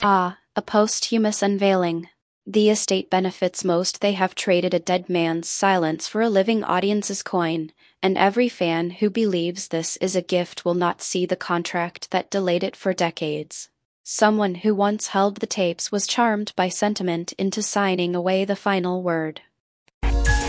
Ah, a posthumous unveiling. The estate benefits most. They have traded a dead man's silence for a living audience's coin, and every fan who believes this is a gift will not see the contract that delayed it for decades. Someone who once held the tapes was charmed by sentiment into signing away the final word.